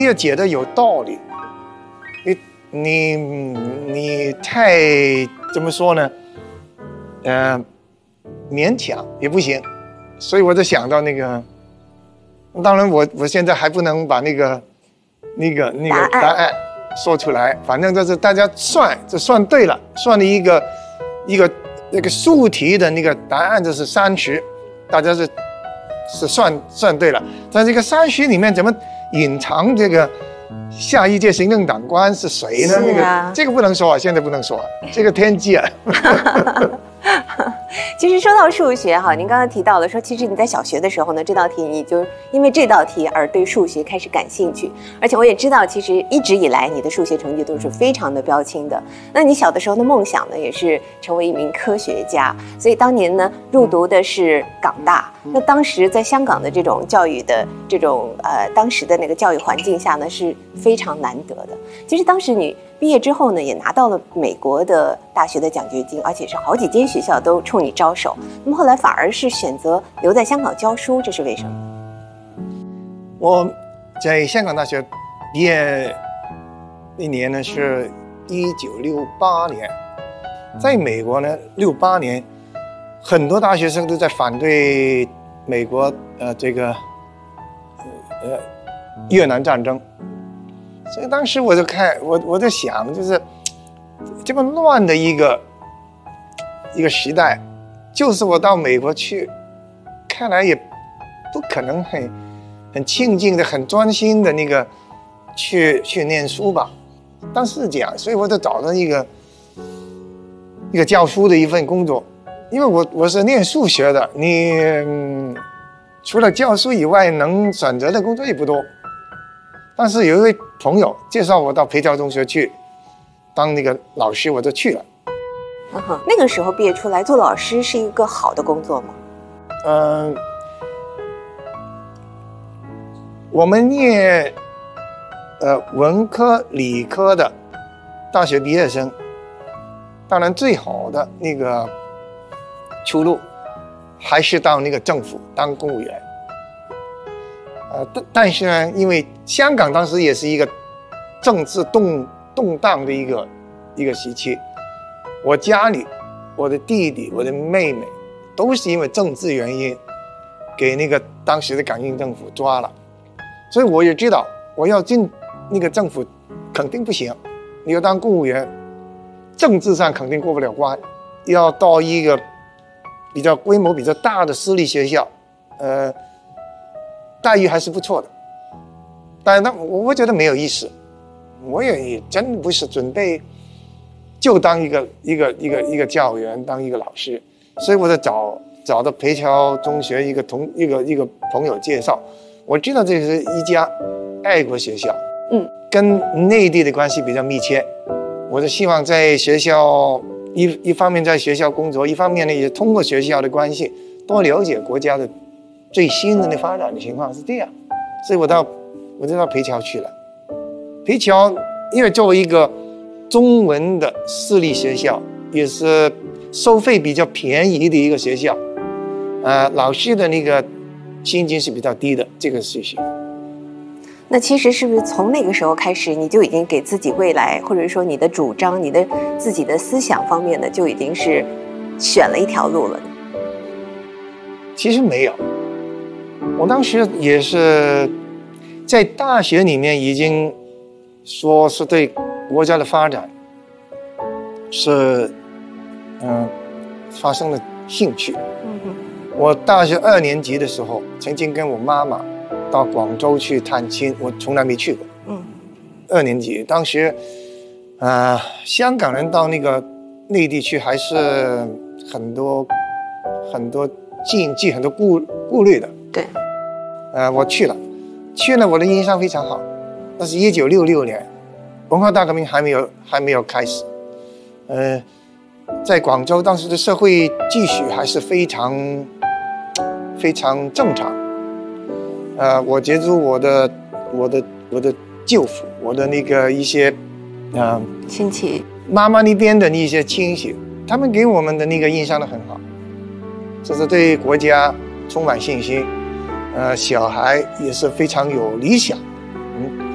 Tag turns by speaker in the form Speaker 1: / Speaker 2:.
Speaker 1: 也觉得有道理。你太怎么说呢？勉强也不行，所以我就想到那个，当然我现在还不能把那个答案说出来，反正就是大家算对了，算了一个那个数题的那个答案就是30，大家是算对了，在这个30里面怎么隐藏这个下一届行政长官是谁呢？那个这个不能说啊，现在不能说，这个天机啊。
Speaker 2: 其实说到数学哈，您刚刚提到了说，其实你在小学的时候呢，这道题你就因为这道题而对数学开始感兴趣，而且我也知道，其实一直以来你的数学成绩都是非常的标清的。那你小的时候的梦想呢，也是成为一名科学家，所以当年呢入读的是港大。那当时在香港的这种教育的这种当时的那个教育环境下呢，是非常难得的。其实当时你毕业之后呢，也拿到了美国的大学的奖学金，而且是好几间学校都冲你招手。那么后来反而是选择留在香港教书，这是为什么？
Speaker 1: 我在香港大学毕业那年呢是1968年，在美国呢68年，很多大学生都在反对美国越南战争。所以当时我就我在想，就是这么乱的一个时代，就是我到美国去，看来也不可能很静静的、很专心的那个去念书吧。当时是这样，所以我就找到一个教书的一份工作，因为我是念数学的，你除了教书以外，能选择的工作也不多。但是有一位朋友介绍我到培侨中学去当那个老师，我就去了。
Speaker 2: 那个时候毕业出来做老师是一个好的工作吗？
Speaker 1: 我们念文科、理科的大学毕业生，当然最好的那个出路还是到那个政府当公务员。但是呢，因为香港当时也是一个政治动荡的一个时期，我家里我的弟弟、我的妹妹都是因为政治原因给那个当时的港英政府抓了，所以我也知道我要进那个政府肯定不行，你要当公务员，政治上肯定过不了关，要到一个比较规模比较大的私立学校，待遇还是不错的，但是我觉得没有意思，我也真不是准备就当一个教员，当一个老师，所以我就找到培侨中学一个朋友介绍，我知道这是一家爱国学校，跟内地的关系比较密切，我就希望在学校一方面在学校工作，一方面呢也通过学校的关系多了解国家的最新的那发展的情况是这样，所以我就到培侨去了。培侨因为作为一个中文的私立学校，也是收费比较便宜的一个学校，老师的那个薪金是比较低的，这个事情。
Speaker 2: 那其实是不是从那个时候开始，你就已经给自己未来，或者说你的主张、你的自己的思想方面的，就已经是选了一条路了呢？
Speaker 1: 其实没有，我当时也是在大学里面已经说是对国家的发展是发生了兴趣。我大学2年级的时候，曾经跟我妈妈到广州去探亲，我从来没去过。2年级，当时香港人到那个内地去还是很多禁忌、很多顾虑的。对。我去了，我的印象非常好。那是1966年，文化大革命还没有开始。在广州当时的社会秩序还是非常正常。我接触我的舅父，我的那个一些
Speaker 2: 亲戚，
Speaker 1: 妈妈那边的那些亲戚，他们给我们的那个印象都很好，就是对国家充满信心，小孩也是非常有理想。